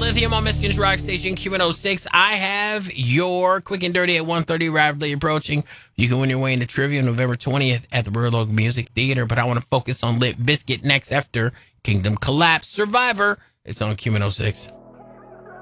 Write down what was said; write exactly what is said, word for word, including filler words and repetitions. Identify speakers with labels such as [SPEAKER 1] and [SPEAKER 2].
[SPEAKER 1] Lithium on Michigan's Rock Station, Q one oh six. I have your Quick and Dirty at one thirty rapidly approaching. You can win your way into trivia November twentieth at the Royal Oak Music Theater, but I want to focus on Limp Bizkit next after Kingdom Collapse. Survivor. It's on Q one oh six.